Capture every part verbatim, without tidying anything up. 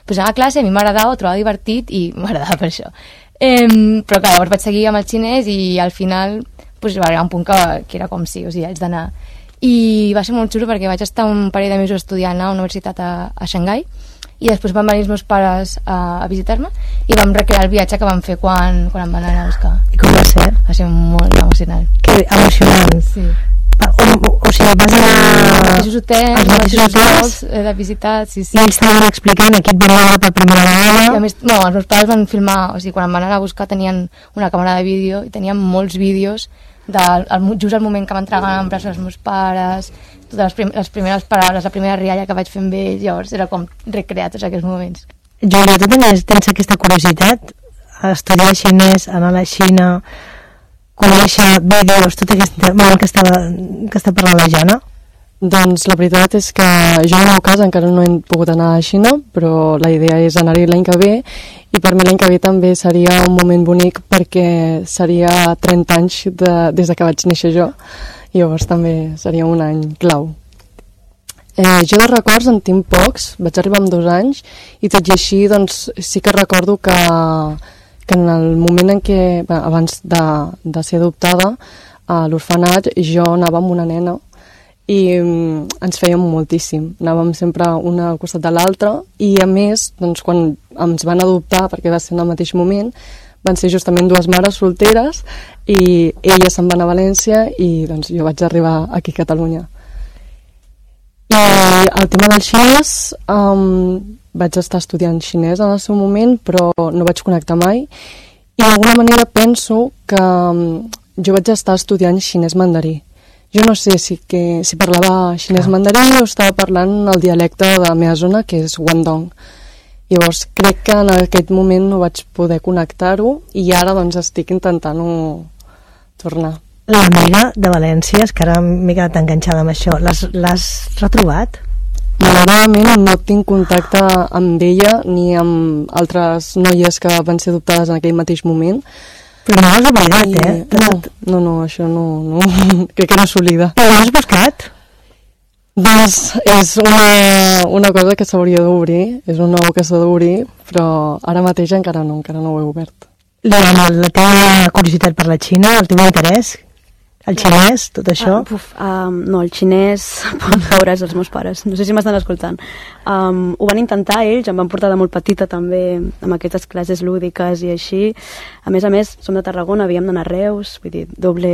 pues anava a classe, a mi m'agradava, ho trobava divertit i m'agradava per això. Eh, però clar, llavors vaig seguir amb el xinès i al final pues, va arribar un punt que, que era com sí, o sigui, haig d'anar. I va ser molt xulo perquè vaig estar un parell de mesos estudiant a una universitat a, a Xangai i després van venir els meus pares a, a visitar-me i vam recrear el viatge que vam fer quan, quan em van anar a buscar. I com va ser? Va ser molt emocionant. Que emocionant. Sí. O, o, o sigui, vas anar als mateixos hotels, als mateixos hotels de visitat, sí, sí. I ells estaven explicant aquí et van veure per primera vegada. I a més, no, els meus pares van filmar, o sigui, quan em van anar a buscar tenien una càmera de vídeo i tenien molts vídeos de, el, just al moment que m'entregaven en braços els meus pares, totes les, prim, les primeres paraules, la primera rialla que vaig fer amb ells, llavors era com recrear tots aquests moments. Júlia, tu tens, tens aquesta curiositat a estudiar xinès, anar a la Xina, conèixer vídeos, tot aquest moment que, estava, que està parlant la Jana? Doncs la veritat és que jo en el meu cas encara no he pogut anar a Xina, però la idea és anar-hi l'any que ve i per mi l'any que ve també seria un moment bonic perquè seria trenta anys de, des de que vaig néixer jo i llavors també seria un any clau. Eh, jo de records en tinc pocs, vaig arribar amb dos anys i tot i així doncs, sí que recordo que, que en el moment en què, bé, abans de, de ser adoptada a l'orfenat, jo anava amb una nena i um, ens fèiem moltíssim, anàvem sempre una al costat de l'altra i a més, doncs, quan ens van adoptar, perquè va ser en el mateix moment, van ser justament dues mares solteres i ella se'n va anar a València i doncs, jo vaig arribar aquí a Catalunya. I el tema del xinès, um, vaig estar estudiant xinès en el seu moment, però no vaig connectar mai i d'alguna manera penso que um, jo vaig estar estudiant xinès mandarí. Jo no sé si, que, si parlava xinès mandarí o estava parlant el dialecte de la meva zona, que és Guangdong. Llavors, crec que en aquest moment no vaig poder connectar-ho i ara doncs estic intentant-ho tornar. L'amiga de València, és que ara m'he quedat enganxada amb això, l'has retrobat? Malauradament no tinc contacte amb ella ni amb altres noies que van ser adoptades en aquell mateix moment. Però no l'has oblidat, eh? No, no, no, això no, no. Crec que no s'oblida. Però l'has buscat? Doncs és una, una cosa que s'hauria d'obrir, és un nou que s'ha d'obrir, però ara mateix encara no, encara no ho he obert. La, la teva curiositat per la Xina, el teu interès, el xinès, tot això? Uh, uf, um, no, el xinès, pobres els meus pares, no sé si m'estan escoltant. Um, ho van intentar ells, em van portar de molt petita també amb aquestes classes lúdiques i així. A més a més, som de Tarragona, havíem d'anar a Reus, vull dir, doble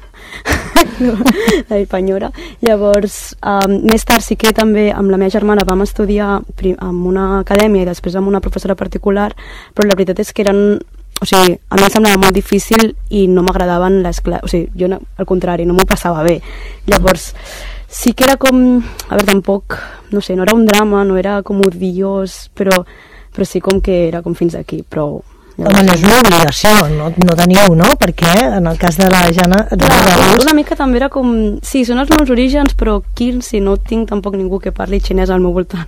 de Panyora. Llavors, um, més tard sí que també amb la meva germana vam estudiar en una acadèmia i després amb una professora particular, però la veritat és que eren... O sigui, a mi em semblava molt difícil i no m'agradaven les classes, o sigui, jo no, al contrari, no m'ho passava bé. Llavors, sí que era com, a veure, tampoc, no sé, no era un drama, no era com odiós, però, però sí com que era com fins aquí, però... Home, no és una obligació, no, no teniu, no? Perquè en el cas de la Jana... Clar, una mica també era com... Sí, són els meus orígens, però aquí, si no tinc tampoc ningú que parli xinès al meu voltant.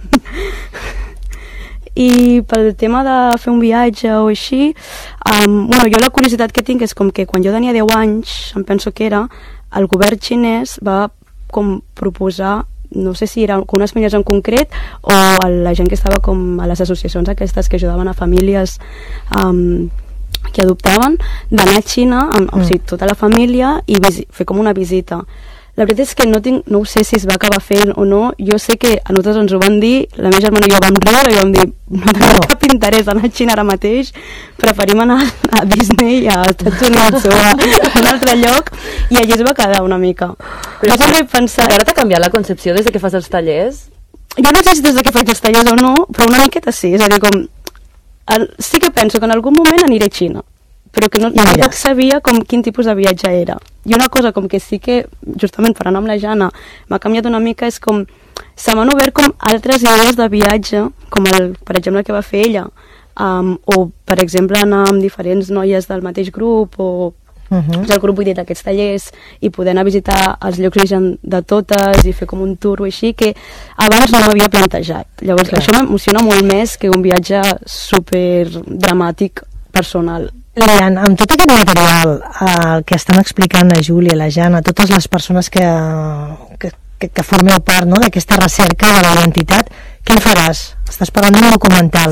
I pel tema de fer un viatge o així, um, bueno, jo la curiositat que tinc és com que quan jo tenia deu anys, em penso que era, el govern xinès va com proposar, no sé si eren unes famílies en concret o la gent que estava com a les associacions aquestes que ajudaven a famílies um, que adoptaven, d'anar a Xina amb, o sigui, tota la família i fer com una visita. La veritat és que no, tinc, no sé si es va acabar fent o no. Jo sé que a nosaltres ens ho van dir, la meva germana i jo vam riure i vam dir no tenim no. cap interès d'anar a Xina ara mateix, preferim anar a Disney, a Estats Units o a un altre lloc, i allí es va quedar una mica. Però jo també he pensat... Ara t'ha canviat la concepció des de que fas els tallers? Jo no sé si des de que faig els tallers o no, però una miqueta sí, és a dir, com... Sí que penso que en algun moment aniré a Xina, però que no, no sabia com quin tipus de viatge era. I una cosa com que sí que, justament per anar amb la Jana, m'ha canviat una mica, és com, se m'han obert com altres idees de viatge, com el, per exemple, el que va fer ella, um, o, per exemple, anar amb diferents noies del mateix grup, o uh-huh. el grup, vull dir, d'aquests tallers, i poder anar a visitar els llocs d'origen de totes, i fer com un tour o així, que abans no m'havia plantejat. Llavors, clar, això m'emociona molt més que un viatge super dramàtic personal. Lilian, amb tot aquest material eh, que estan explicant la Júlia, la Jana, totes les persones que, que, que, que formeu part, no?, d'aquesta recerca de la identitat, què en faràs? Estàs parlant d'un documental.